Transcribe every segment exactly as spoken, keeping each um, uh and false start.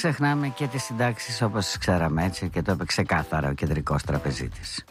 ξεχνάμε και τις συντάξεις όπως ξέραμε, έτσι, και το είπε ξεκάθαρα ο κεντρικός τραπεζίτης.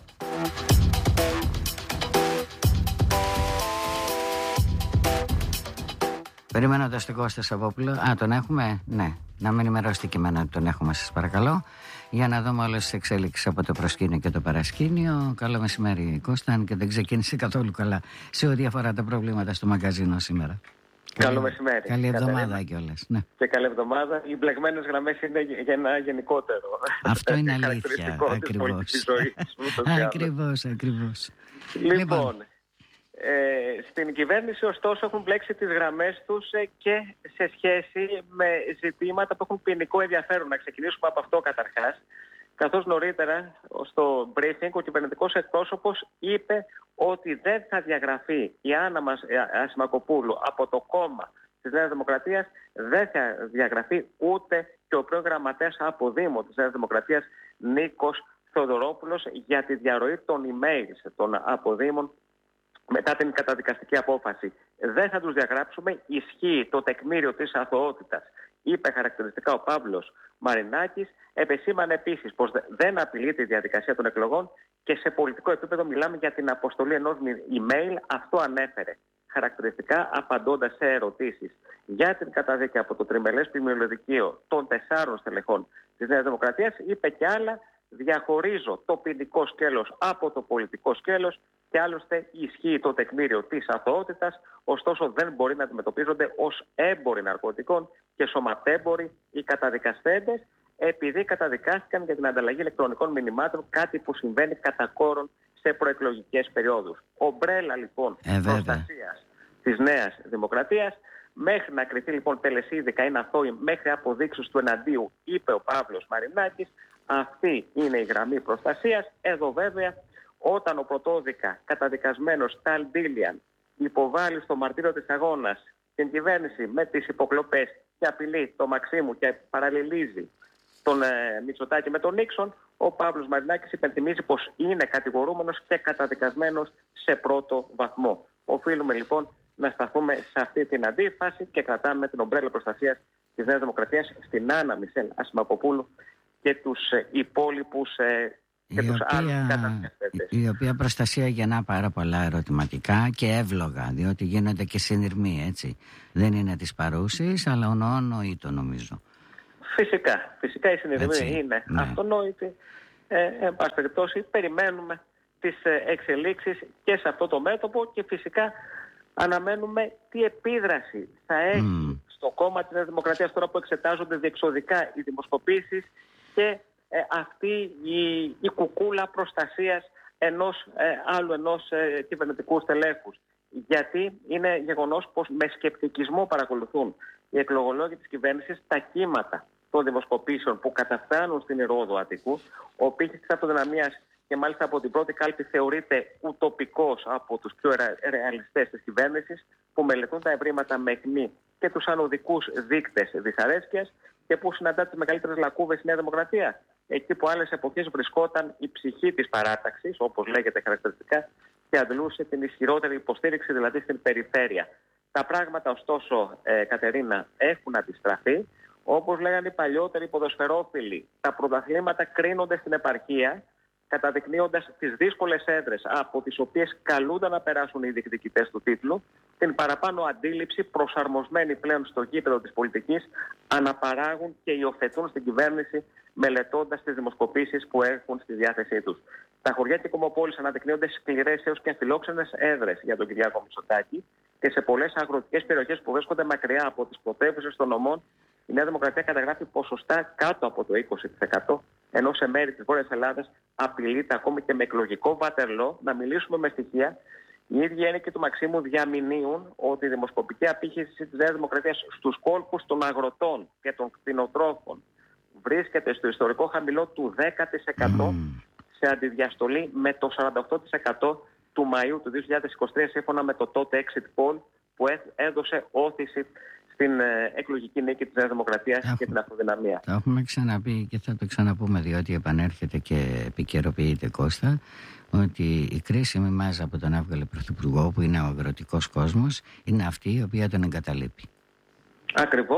Περιμένοντας τον Κώστα Σαββόπουλο. Α, τον έχουμε, ναι. Να με ενημερώσετε και εμένα ότι τον έχουμε, σας παρακαλώ. Για να δούμε όλες τις εξέλιξεις από το προσκήνιο και το παρασκήνιο. Καλό μεσημέρι, Κώστα, αν και δεν ξεκίνησε καθόλου καλά σε ό,τι αφορά τα προβλήματα στο μαγκαζίνο σήμερα. Καλό μεσημέρι. Καλή εβδομάδα κιόλας. Ναι. Και καλή εβδομάδα. Οι μπλεγμένες γραμμές είναι για ένα γενικότερο. Αυτό είναι αλήθεια. Ακριβώς. Ακριβώς, ακριβώς. Λοιπόν, λοιπόν ε, στην κυβέρνηση ωστόσο έχουν μπλέξει τις γραμμές τους ε, και σε σχέση με ζητήματα που έχουν ποινικό ενδιαφέρον. Να ξεκινήσουμε από αυτό καταρχάς. Καθώς νωρίτερα στο briefing ο κυβερνητικός εκπρόσωπος είπε ότι δεν θα διαγραφεί η Άννα Ασημακοπούλου από το κόμμα της Νέας Δημοκρατίας, δεν θα διαγραφεί ούτε και ο πρώην γραμματέας από Δήμο της Νέας Δημοκρατίας Νίκος Θεοδωρόπουλος για τη διαρροή των emails των αποδήμων μετά την καταδικαστική απόφαση. Δεν θα τους διαγράψουμε, ισχύει το τεκμήριο της αθωότητας, είπε χαρακτηριστικά ο Παύλος Μαρινάκης. Επεσήμανε επίσης πως δεν απειλείται η διαδικασία των εκλογών και σε πολιτικό επίπεδο μιλάμε για την αποστολή ενός email. Αυτό ανέφερε χαρακτηριστικά απαντώντας σε ερωτήσεις για την καταδίκη από το τριμελές ποινιολογικό των τεσσάρων στελεχών της Νέας Δημοκρατίας. Είπε και άλλα, διαχωρίζω το ποινικό σκέλος από το πολιτικό σκέλος και άλλωστε ισχύει το τεκμήριο της αθωότητας, ωστόσο δεν μπορεί να αντιμετωπίζονται ως έμποροι ναρκωτικών και σωματέμποροι οι καταδικαστέντες, επειδή καταδικάστηκαν για την ανταλλαγή ηλεκτρονικών μηνυμάτων, κάτι που συμβαίνει κατά κόρον σε προεκλογικές περιόδους. Ομπρέλα λοιπόν ε, προστασίας της Νέας Δημοκρατίας, μέχρι να κριθεί λοιπόν τελεσίδικα είναι αθώη μέχρι αποδείξεις του εναντίου, είπε ο Παύλος Μαρινάκης. Αυτή είναι η γραμμή προστασίας. Εδώ βέβαια όταν ο πρωτόδικα καταδικασμένος Ταλ Ντίλιαν υποβάλλει στο μαρτύριο της αγώνας την κυβέρνηση με τις υποκλοπές και απειλεί το Μαξίμου και παραλληλίζει τον ε, Μητσοτάκη με τον Νίξον, ο Παύλος Μαρινάκης υπενθυμίζει πως είναι κατηγορούμενος και καταδικασμένος σε πρώτο βαθμό. Οφείλουμε λοιπόν να σταθούμε σε αυτή την αντίφαση και κρατάμε την ομπρέλα προστασίας της Νέας Δημοκρατίας στην Άννα Μισελ Ασημακοπούλου και τους ε, υπόλοιπους ε, και η, τους οποία, η οποία προστασία γεννά πάρα πολλά ερωτηματικά και εύλογα, διότι γίνονται και συνειρμοί, έτσι. Δεν είναι της παρούσης, αλλά ονονοήτο νομίζω. Φυσικά, φυσικά η συνειρμή είναι ναι. αυτονόητη. Ε, εν πάση περιπτώσει, περιμένουμε τις εξελίξεις και σε αυτό το μέτωπο και φυσικά αναμένουμε τι επίδραση θα έχει mm. στο κόμμα της Νέας Δημοκρατίας τώρα που εξετάζονται διεξοδικά οι δημοσκοπήσεις και ε, αυτή η, η κουκούλα προστασίας ενός ε, άλλου ενός ε, κυβερνητικού στελέχους. Γιατί είναι γεγονός πως με σκεπτικισμό παρακολουθούν οι εκλογολόγοι της κυβέρνησης τα κύματα των δημοσκοπήσεων που καταφτάνουν στην Ηρώδο Αττικού. Ο πύχης της αυτοδυναμίας και μάλιστα από την πρώτη κάλπη θεωρείται ουτοπικός από τους πιο ρεαλιστές της κυβέρνησης, που μελετούν τα ευρήματα με αιχμή και τους ανωδικούς δείκτες δυσαρέσκειας και που συναντά τις μεγαλύτερες λακκούβες στη Νέα Δημοκρατία. Εκεί που άλλες εποχές βρισκόταν η ψυχή της παράταξης, όπως λέγεται χαρακτηριστικά, και αντλούσε την ισχυρότερη υποστήριξη, δηλαδή στην περιφέρεια. Τα πράγματα ωστόσο, ε, Κατερίνα, έχουν αντιστραφεί. Όπως λέγανε οι παλιότεροι ποδοσφαιρόφιλοι, τα πρωταθλήματα κρίνονται στην επαρχία, καταδεικνύοντας τις δύσκολες έδρες από τις οποίες καλούνταν να περάσουν οι διεκδικητές του τίτλου, την παραπάνω αντίληψη προσαρμοσμένη πλέον στο γήπεδο της πολιτικής, αναπαράγουν και υιοθετούν στην κυβέρνηση μελετώντας τις δημοσκοπήσεις που έχουν στη διάθεσή τους. Τα χωριά και οι κομμοπόλεις αναδεικνύονται σκληρές έως και αμφιλόξενες έδρες για τον Κυριάκο Μητσοτάκη και σε πολλές αγροτικές περιοχές που βρίσκονται μακριά από τις πρωτεύουσες των νομών, η Νέα Δημοκρατία καταγράφει ποσοστά κάτω από το είκοσι τοις εκατό, ενώ σε μέρη της Βόρειας Ελλάδας απειλείται ακόμη και με εκλογικό βατερλό. Να μιλήσουμε με στοιχεία. Οι ίδιοι ένικοι του Μαξίμου διαμηνύουν ότι η δημοσκοπική απήχηση της Νέας Δημοκρατίας στους κόλπους των αγροτών και των κτηνοτρόφων βρίσκεται στο ιστορικό χαμηλό του δέκα τοις εκατό mm. σε αντιδιαστολή με το σαράντα οκτώ τοις εκατό του Μαΐου του δύο χιλιάδες είκοσι τρία, σύμφωνα με το τότε exit poll που έδωσε όθηση στην εκλογική νίκη της Νέας Δημοκρατίας Έχουμε. και την αυτοδυναμία. Το έχουμε ξαναπεί και θα το ξαναπούμε, διότι επανέρχεται και επικαιροποιείται, Κώστα, ότι η κρίσιμη μάζα που τον έβγαλε πρωθυπουργό, που είναι ο αγροτικός κόσμος, είναι αυτή η οποία τον εγκαταλείπει. Ακριβώς,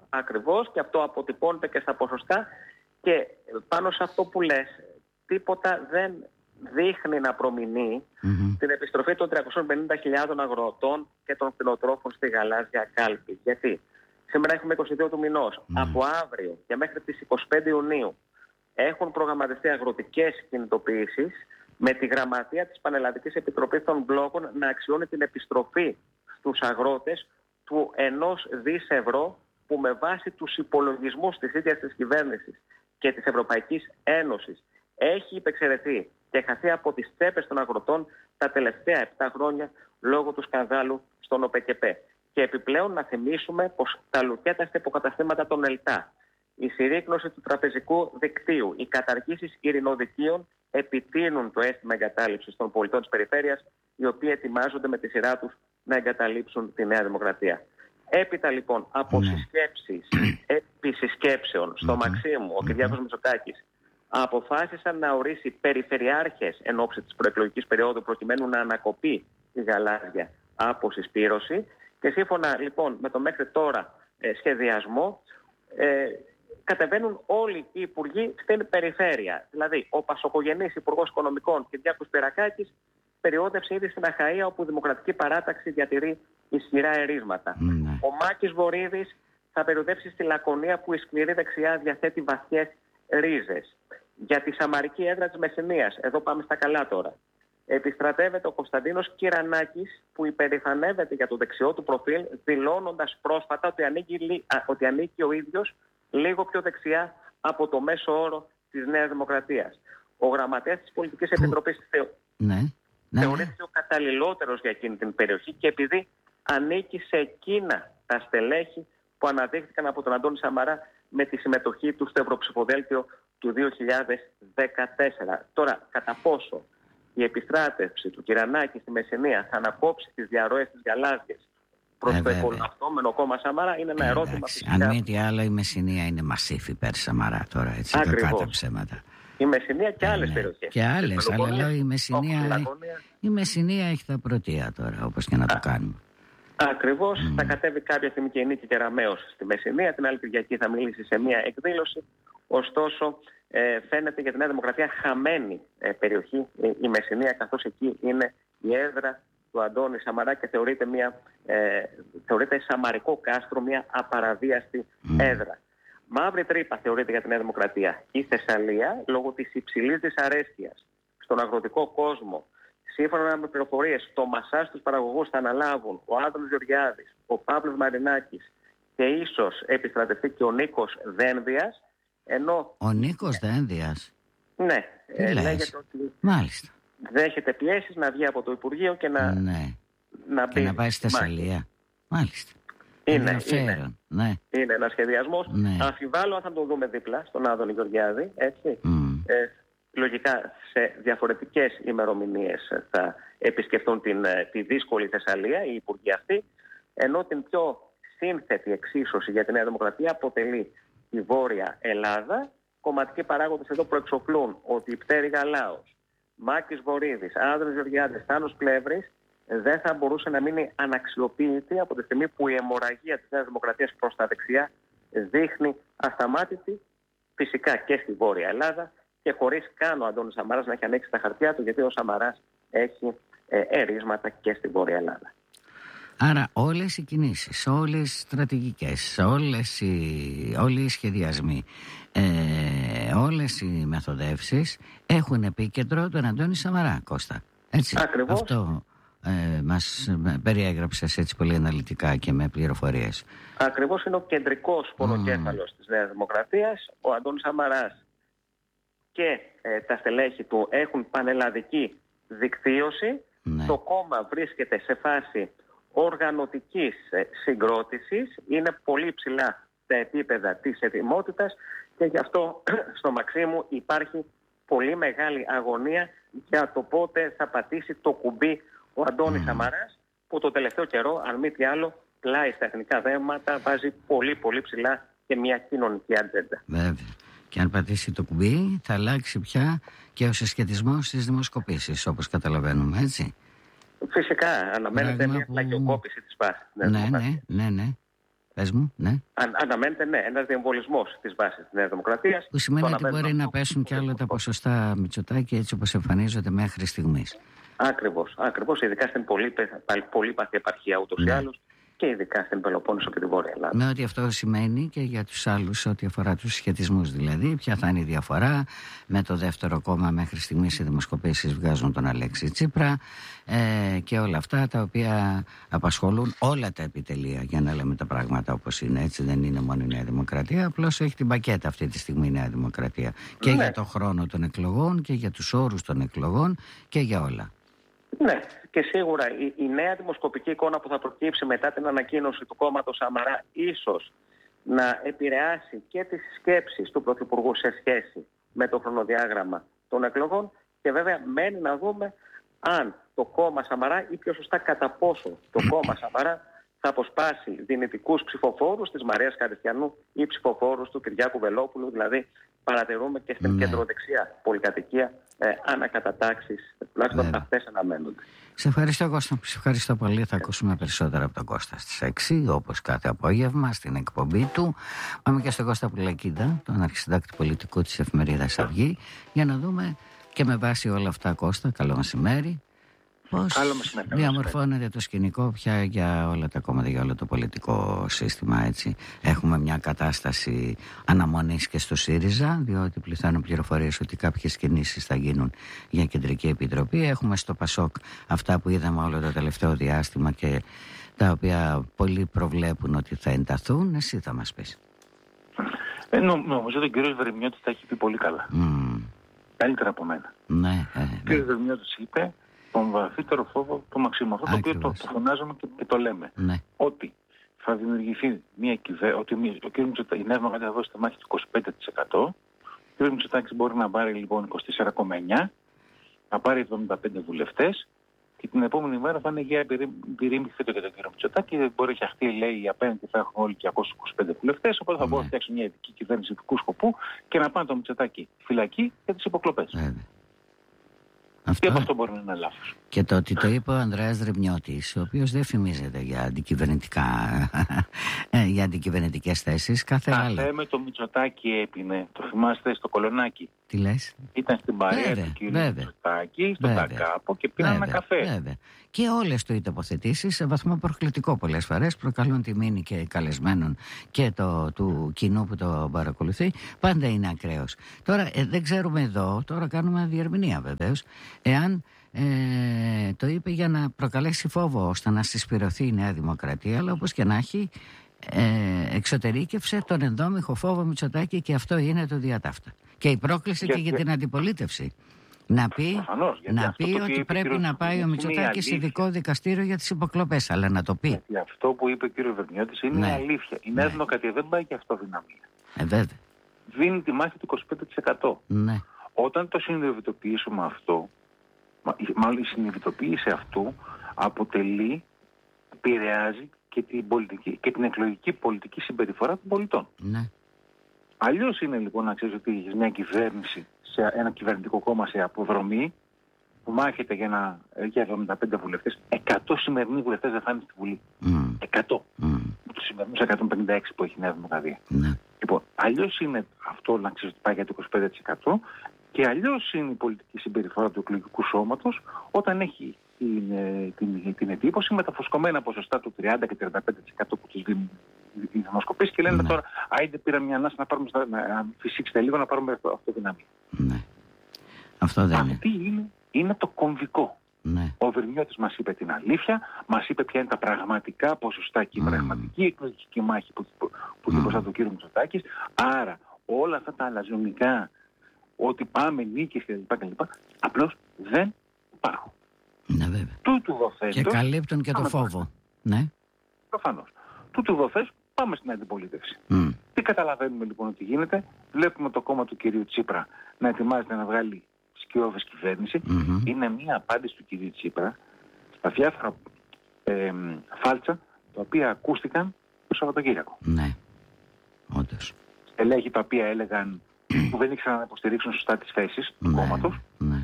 Ακριβώς, και αυτό αποτυπώνεται και στα ποσοστά. Και πάνω σε αυτό που λες, τίποτα δεν δείχνει να προμηνεί mm-hmm. την επιστροφή των τριακόσιων πενήντα χιλιάδων αγροτών και των κτηνοτρόφων στη γαλάζια κάλπη. Γιατί σήμερα έχουμε είκοσι δύο του μηνός. Mm. Από αύριο και μέχρι τις είκοσι πέντε Ιουνίου έχουν προγραμματιστεί αγροτικές κινητοποιήσεις με τη γραμματεία της Πανελλαδικής Επιτροπής των Μπλόκων να αξιώνει την επιστροφή στους αγρότες του ενός δις ευρώ που με βάση τους υπολογισμούς της ίδιας της κυβέρνησης και της Ευρωπαϊκής Ένωσης έχει υπεξαιρεθεί και χαθεί από τις τσέπες των αγροτών τα τελευταία επτά χρόνια λόγω του σκανδάλου στον ΟΠΕΚΕΠΕ. Και επιπλέον να θυμίσουμε πως τα λουκέτα στα υποκαταστήματα των ΕΛΤΑ, η συρρίκνωση του τραπεζικού δικτύου, οι καταργήσεις ειρηνοδικείων επιτείνουν το αίσθημα εγκατάλειψης των πολιτών της περιφέρειας, οι οποίοι ετοιμάζονται με τη σειρά τους να εγκαταλείψουν τη Νέα Δημοκρατία. Έπειτα λοιπόν από συσκέψεις επί συσκέψεων στο Μαξίμου, ο Κυριάκος Μητσοτάκης αποφάσισαν να ορίσει περιφερειάρχες εν ώψη της προεκλογικής περίοδου προκειμένου να ανακοπεί η γαλάζια από συσπήρωση και σύμφωνα λοιπόν με το μέχρι τώρα ε, σχεδιασμό ε, κατεβαίνουν όλοι οι υπουργοί στην περιφέρεια. Δηλαδή ο πασοκογενής Υπουργός Οικονομικών Κυριάκος Πυρακάκης περιόδευσε ήδη στην Αχαΐα όπου η Δημοκρατική Παράταξη διατηρεί ισχυρά ερίσματα. Mm. Ο Μάκης Βορίδης θα περιοδεύσει στη Λακωνία που η σκληρή δεξιά διαθέτει βαθιές ρίζες. Για τη σαμαρική έδρα της Μεσσηνίας, εδώ πάμε στα καλά τώρα, επιστρατεύεται ο Κωνσταντίνος Κυρανάκης που υπερηφανεύεται για το δεξιό του προφίλ, δηλώνοντας πρόσφατα ότι ανήκει, ότι ανήκει ο ίδιος λίγο πιο δεξιά από το μέσο όρο της Νέας Δημοκρατίας. Ο γραμματέας της Πολιτικής Επιτροπής θεω... ναι. Ναι, θεωρείται ναι. ο καταλληλότερος για εκείνη την περιοχή και επειδή ανήκει σε εκείνα τα στελέχη που αναδείχθηκαν από τον Αντώνη Σαμαρά με τη συμμετοχή του στο Ευρωψηφοδέλτιο του δύο χιλιάδες δεκατέσσερα. Τώρα, κατά πόσο η επιστράτευση του Κυρανάκη στη Μεσσηνία θα ανακόψει τις διαρροές της γαλάζιας προς ε, το επωναυτόμενο κόμμα Σαμαρά είναι ένα ερώτημα. Εντάξει, αν μη τι άλλο, η Μεσσηνία είναι μασίφ υπέρ Σαμαρά τώρα, έτσι, κακά τα ψέματα. Η Μεσσηνία και άλλες ναι, περιοχές. Και άλλες, αλλά λέω η Μεσσηνία, η Μεσσηνία έχει τα πρωτεία τώρα, όπως και να το κάνουμε. Ακριβώς, mm. θα κατέβει κάποια στιγμή και η Νίκη Κεραμέως στη Μεσσηνία, την άλλη Κυριακή θα μιλήσει σε μια εκδήλωση. Ωστόσο, ε, φαίνεται για τη Νέα Δημοκρατία χαμένη ε, περιοχή ε, η Μεσσηνία, καθώς εκεί είναι η έδρα του Αντώνη Σαμαρά και θεωρείται, μια, ε, θεωρείται σαμαρικό κάστρο, μια απαραβίαστη mm. έδρα. Μαύρη τρύπα θεωρείται για τη Νέα Δημοκρατία η Θεσσαλία λόγω της υψηλής δυσαρέσκειας στον αγροτικό κόσμο. Σύμφωνα με πληροφορίες, το μασάζ στους παραγωγούς θα αναλάβουν ο Άδωνης Γεωργιάδης, ο Παύλος Μαρινάκης και ίσως επιστρατευτεί και ο Νίκος Δένδιας. Ενώ... Ο Νίκος Δένδιας. Ναι, ε, λέγεται ότι μάλιστα. δέχεται πιέσεις να βγει από το Υπουργείο και να, ναι. να, και να πάει στη Θεσσαλία. Μάλιστα. Είναι, είναι. Ναι. είναι ένα σχεδιασμός. Ναι. Αμφιβάλλω αν θα τον δούμε δίπλα στον Άδωνη Γεωργιάδη, έτσι. Mm. Ε, λογικά σε διαφορετικές ημερομηνίες θα επισκεφτούν την, τη δύσκολη Θεσσαλία, οι υπουργοί αυτοί, ενώ την πιο σύνθετη εξίσωση για τη Νέα Δημοκρατία αποτελεί η Βόρεια Ελλάδα. Κομματικοί παράγοντες εδώ προεξοφλούν ότι η Πτέρυγα Λάος, Μάκης Βορίδης, Άδωνης Γεωργιάδης, Θάνος Πλεύρης δεν θα μπορούσε να μείνει αναξιοποίητη από τη στιγμή που η αιμορραγία της Νέας Δημοκρατίας προς τα δεξιά δείχνει ασταμάτητη, φυσικά και στη Βόρεια Ελλάδα και χωρίς καν ο Αντώνης Σαμαράς να έχει ανοίξει τα χαρτιά του, γιατί ο Σαμαράς έχει ε, ερίσματα και στη Βόρεια Ελλάδα. Άρα όλες οι κινήσεις, όλες οι στρατηγικές, όλες οι, όλοι οι σχεδιασμοί, ε, όλες οι μεθοδεύσεις έχουν επίκεντρο τον Αντώνη Σαμαρά, Κώστα. Έτσι. Ακριβώς. Αυτό ε, μας περιέγραψες έτσι πολύ αναλυτικά και με πληροφορίες. Ακριβώς, είναι ο κεντρικός πονοκέφαλος mm. της Νέας Δημοκρατίας. Ο Αντώνης Σαμαράς και ε, τα στελέχη του έχουν πανελλαδική δικτύωση. Ναι. Το κόμμα βρίσκεται σε φάση οργανωτικής συγκρότησης, είναι πολύ ψηλά στα επίπεδα της ετοιμότητας και γι' αυτό στο Μαξίμου υπάρχει πολύ μεγάλη αγωνία για το πότε θα πατήσει το κουμπί ο Αντώνης mm. Σαμαράς, που το τελευταίο καιρό, αν μη τι άλλο, πλάι στα εθνικά θέματα βάζει πολύ πολύ ψηλά και μια κοινωνική ατζέντα. Βέβαια. Και αν πατήσει το κουμπί θα αλλάξει πια και ο συσχετισμός στις δημοσκοπήσεις, όπως καταλαβαίνουμε, έτσι. Φυσικά, αναμένεται μια πλαγιοκόπηση που... της βάσης. Ναι, ναι, ναι, ναι. Πες μου, ναι. Αν, αναμένεται, ναι, ένας διεμβολισμός της βάσης της Νέας Δημοκρατίας. Που σημαίνει ότι μπορεί να πέσουν κι άλλα τα ποσοστά Μητσοτάκη έτσι όπως εμφανίζονται μέχρι στιγμής. Ακριβώς, ακριβώς, ειδικά στην πολύπαθη επαρχία ούτως ή άλλως και ειδικά στην Πελοπόννησο και τη Βόρεια Ελλάδα. Με ό,τι αυτό σημαίνει και για τους άλλους, ό,τι αφορά τους συσχετισμούς δηλαδή, ποια θα είναι η διαφορά με το δεύτερο κόμμα. Μέχρι στιγμής οι δημοσκοπήσεις βγάζουν τον Αλέξη Τσίπρα ε, και όλα αυτά τα οποία απασχολούν όλα τα επιτελεία, για να λέμε τα πράγματα όπως είναι. Έτσι δεν είναι μόνο η Νέα Δημοκρατία, απλώς έχει την πακέτα αυτή τη στιγμή η Νέα Δημοκρατία και ναι. για το χρόνο των εκλογών και για τους όρους των εκλογών και για όλα. Ναι, και σίγουρα η, η νέα δημοσκοπική εικόνα που θα προκύψει μετά την ανακοίνωση του κόμματος Σαμαρά ίσως να επηρεάσει και τις σκέψεις του Πρωθυπουργού σε σχέση με το χρονοδιάγραμμα των εκλογών και βέβαια μένει να δούμε αν το κόμμα Σαμαρά ή πιο σωστά κατά πόσο το κόμμα Σαμαρά θα αποσπάσει δυνητικούς ψηφοφόρους της Μαρίας Χαριστιανού ή ψηφοφόρους του Κυριάκου Βελόπουλου, δηλαδή παρατηρούμε και στην ναι. κεντροδεξιά πολυκατοικία ε, ανακατατάξεις, τουλάχιστον αυτές αναμένονται. Σε ευχαριστώ Κώστα, σε ευχαριστώ πολύ. Θα ακούσουμε περισσότερα από τον Κώστα στις έξι, όπως κάθε απόγευμα στην εκπομπή του. Πάμε και στον Κώστα Πουλακίδα, τον αρχισυντάκτη πολιτικού της εφημερίδας Αυγή, για να δούμε και με βάση όλα αυτά, Κώστα, καλό μεσημέρι, πώς διαμορφώνεται το σκηνικό πια για όλα τα κόμματα, για όλο το πολιτικό σύστημα, έτσι. Έχουμε μια κατάσταση αναμονής και στο ΣΥΡΙΖΑ, διότι πληθαίνουν πληροφορίες ότι κάποιες κινήσεις θα γίνουν για κεντρική επιτροπή. Έχουμε στο ΠΑΣΟΚ αυτά που είδαμε όλο το τελευταίο διάστημα και τα οποία πολλοί προβλέπουν ότι θα ενταθούν. Εσύ θα μας πεις. Ε, νομίζω ότι ο κύριος Βερημιώτης τα έχει πει πολύ καλά. Mm. Καλύτερα από μένα. Ναι, ε, ο κύριος Βερημιώτης είπε τον βαθύτερο φόβο του Μαξίμου. Αυτό το οποίο το, το φωνάζουμε και, και το λέμε. Ναι. Ότι θα δημιουργηθεί μια κυβέρνηση, ότι ο κ. Μητσοτάκης, η Νέα Δημοκρατία θα δώσει τη μάχη του είκοσι πέντε τοις εκατό. Ο κ. Μητσοτάκης μπορεί να πάρει λοιπόν είκοσι τέσσερα κόμμα εννιά, να πάρει εβδομήντα πέντε βουλευτές και την επόμενη μέρα θα είναι για επιρρήμη θέτω για τον κ. Μητσοτάκη. Μπορεί να φτιαχτεί, λέει, απέναντι θα έχουν όλοι διακόσιους είκοσι πέντε βουλευτές. Οπότε θα μπορούν να φτιάξουν μια ειδική κυβέρνηση ειδικού σκοπού και να πάνε το Μητσοτάκη φυλακή για τις υποκλοπές. Αυτό... Και αυτό μπορεί να είναι λάθος. Και το ότι το είπε ο Ανδρέας Δρυμιώτης, ο οποίος δεν φημίζεται για, αντικυβερνητικά, για αντικυβερνητικές θέσεις, κάθε άλλο. Κάθε με το Μητσοτάκη έπινε, το θυμάστε στο Κολονάκι. Τι λες? Ήταν στην παρέα βέβαια, του κύριου βέβαια, Μητσοτάκη, στον Τακάπο και πήραν ένα καφέ. Βέβαια. Και όλες του οι τοποθετήσεις σε βαθμό προκλητικό πολλές φορές προκαλούν τη μήνυ και καλεσμένων και το, του κοινού που το παρακολουθεί. Πάντα είναι ακραίος. Τώρα ε, δεν ξέρουμε εδώ, τώρα κάνουμε διερμηνία βεβαίως, εάν ε, το είπε για να προκαλέσει φόβο ώστε να συσπηρωθεί η Νέα Δημοκρατία, αλλά όπως και να έχει ε, εξωτερήκευσε τον ενδόμηχο φόβο Μητσοτάκη και αυτό είναι το διατάφτα. Και η πρόκληση για, και για, για την αντιπολίτευση. Να πει, Προφανώς, να πει ότι, ότι πρέπει να πάει ο Μητσοτάκης σε ειδικό δικαστήριο για τις υποκλοπές, αλλά να το πει. Γιατί αυτό που είπε ο κύριος Βερημιώτης είναι ναι. αλήθεια. Η Νέα ναι. Δημοκρατία δεν πάει και αυτό δυναμία. Ε, βέβαια. Δίνει τη μάχη του είκοσι πέντε τοις εκατό. Ναι. Όταν το συνειδητοποιήσουμε αυτό, μάλλον η συνειδητοποίηση αυτού αποτελεί, επηρεάζει και την, πολιτική, και την εκλογική πολιτική συμπεριφορά των πολιτών. Ναι. Αλλιώς είναι λοιπόν να ξέρεις ότι έχεις μια κυβέρνηση, σε ένα κυβερνητικό κόμμα σε αποδρομή, που μάχεται για, ένα, για εβδομήντα πέντε βουλευτές. εκατό σημερινοί βουλευτές δεν θα είναι στη Βουλή. Mm. εκατό. Mm. Τους σημερινούς εκατόν πενήντα έξι που έχει η Νέα Δημοκρατία. Mm. Λοιπόν, αλλιώς είναι αυτό να ξέρεις ότι πάει για το είκοσι πέντε τοις εκατό και αλλιώς είναι η πολιτική συμπεριφορά του εκλογικού σώματος όταν έχει την, την, την εντύπωση με τα φουσκωμένα ποσοστά του τριάντα και τριάντα πέντε τοις εκατό που τους δίνουν οι δημοσκοπήσεις και λένε mm. τώρα, άιντε πήραμε μια ανάσα να πάρουμε, να φυσήξετε λίγο να πάρουμε αυτοδυναμία. Mm. Αυτό δεν Αυτή είναι. είναι. Είναι το κομβικό. Ναι. Ο Βερημιώτης μας είπε την αλήθεια, μας είπε ποια είναι τα πραγματικά ποσοστά και η mm. πραγματική εκλογική μάχη που, που, που mm. μπροστά του κύριου Μητσοτάκης. Άρα όλα αυτά τα αλαζονικά, ότι πάμε νίκες κλπ. Απλώς δεν υπάρχουν. Ναι, βέβαια. Τούτου δοθέντος, και καλύπτουν και το φόβο. Ναι. Προφανώς. Τούτου δοθές πάμε στην αντιπολίτευση. Mm. Τι καταλαβαίνουμε λοιπόν ότι γίνεται? Βλέπουμε το κόμμα του κυρίου Τσίπρα να ετοιμάζεται να βγάλει σκιώδης κυβέρνηση. Mm-hmm. Είναι μια απάντηση του κυρίου Τσίπρα στα διάφορα ε, φάλτσα τα οποία ακούστηκαν το Σαββατοκύριακο. Ναι, όντως. Ελέγχοι τα οποία έλεγαν που δεν ήξεραν να υποστηρίξουν σωστά τις θέσεις του ναι, κόμματος. Ναι.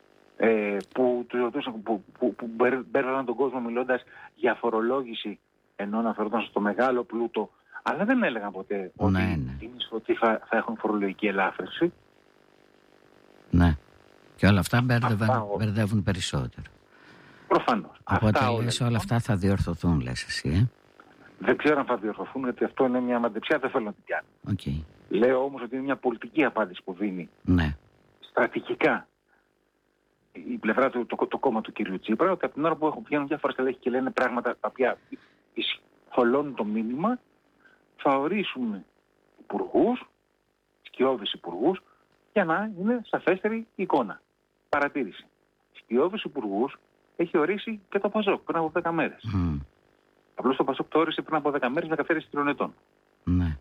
Ε, που, τους ρωτούσαν, που, που, που μπέρδευαν τον κόσμο μιλώντας για φορολόγηση ενώ αναφερόταν στο μεγάλο πλούτο, αλλά δεν έλεγαν ποτέ ότι, ναι, ναι. ότι θα, θα έχουν φορολογική ελάφρυνση. Ναι. Και όλα αυτά μπέρδευαν, αυτά, μπερδεύουν περισσότερο. Προφανώς. Οπότε αυτά όλα, λες, όλα αυτά θα διορθωθούν, λες εσύ, ε? Δεν ξέρω αν θα διορθωθούν, γιατί αυτό είναι μια μαντεψιά, δεν θέλω να την πιάνω. Okay. Λέω όμως ότι είναι μια πολιτική απάντηση που δίνει ναι. στρατηγικά η πλευρά του, το, το κόμμα του κυρίου Τσίπρα, ότι από την ώρα που έχουν βγαίνουν διάφορα στελέχη και λένε πράγματα τα οποία θολώνουν το μήνυμα, θα ορίσουμε υπουργούς, σκιώδεις υπουργούς, για να είναι σαφέστερη η εικόνα. Παρατήρηση. Σκιώδεις υπουργούς έχει ορίσει και το Πασόκ πριν από δέκα μέρες. Mm. Απλώς το Πασόκ το όρισε πριν από δέκα μέρες με καθαίρεση τριών ετών. Ναι.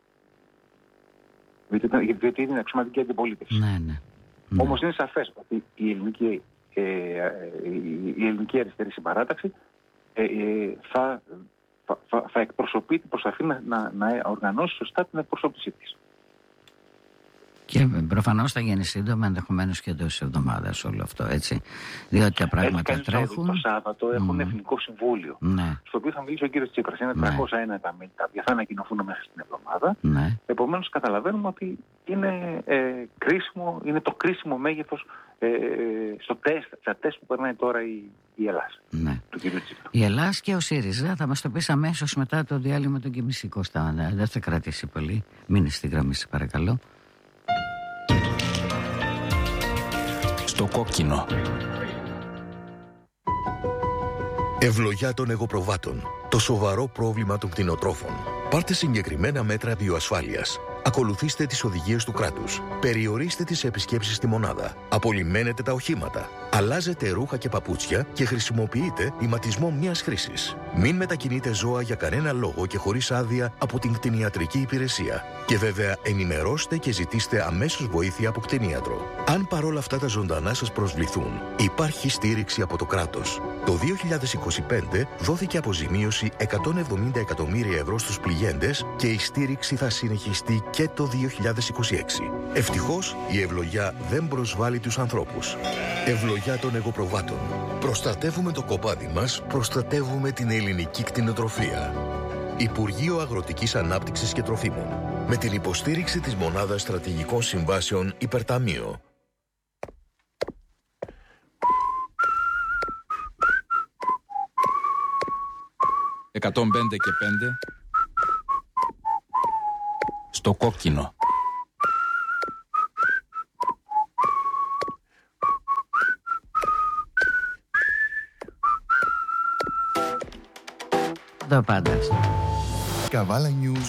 Γιατί, γιατί είναι αξιωματική αντιπολίτευση. Ναι, ναι. Ναι. Όμως είναι σαφές ότι η ελληνική, ε, η ελληνική αριστερή συμπαράταξη ε, ε, θα, θα, θα εκπροσωπεί, προσπαθεί να, να, να οργανώσει σωστά την εκπροσώπησή της. Και προφανώς θα γίνει σύντομα, ενδεχομένως και εντός της εβδομάδας όλο αυτό, έτσι. Διότι τα πράγματα έτσι, τρέχουν. Το Σάββατο έχουν mm. Εθνικό Συμβούλιο, ναι. στο οποίο θα μιλήσει ο κύριος Τσίπρας. Είναι ναι. τριακόσια ένα τα μέλη, τα οποία θα ανακοινωθούν μέσα στην εβδομάδα. Ναι. Επομένως, καταλαβαίνουμε ότι είναι, ε, κρίσιμο, είναι το κρίσιμο μέγεθος ε, στο τεστ, στα τεστ που περνάει τώρα η, η Ελλάδα. Ναι. Του κύριου Τσίπρα. Η Ελλάδα και ο ΣΥΡΙΖΑ θα μας το πεις αμέσως μετά το διάλειμμα των Κεμισή, Κώστα. Δεν θα κρατήσει πολύ. Μείνε στη γραμμή, σε παρακαλώ. Στο κόκκινο. Ευλογιά των εγωπροβάτων. Το σοβαρό πρόβλημα των κτηνοτρόφων. Πάρτε συγκεκριμένα μέτρα βιοασφάλειας. Ακολουθήστε τις οδηγίες του κράτους. Περιορίστε τις επισκέψεις στη μονάδα. Απολυμμένετε τα οχήματα. Αλλάζετε ρούχα και παπούτσια και χρησιμοποιείτε ηματισμό μιας χρήσης. Μην μετακινείτε ζώα για κανένα λόγο και χωρίς άδεια από την κτηνιατρική υπηρεσία. Και βέβαια ενημερώστε και ζητήστε αμέσως βοήθεια από κτηνίατρο. Αν παρόλα αυτά τα ζωντανά σας προσβληθούν, υπάρχει στήριξη από το κράτος. Το δύο χιλιάδες είκοσι πέντε δόθηκε αποζημίωση εκατόν εβδομήντα εκατομμύρια ευρώ στους πληγέντες και η στήριξη θα συνεχιστεί και το δύο χιλιάδες είκοσι έξι. Ευτυχώς, η ευλογιά δεν προσβάλλει τους ανθρώπους. Ευλογιά των εγωπροβάτων. Προστατεύουμε το κοπάδι μας, προστατεύουμε την ελληνική κτηνοτροφία. Υπουργείο Αγροτικής Ανάπτυξης και Τροφίμων. Με την υποστήριξη της Μονάδας Στρατηγικών Συμβάσεων Υπερταμείο. εκατόν πέντε και πέντε στο κόκκινο. Το πάντα. Καβάλα News.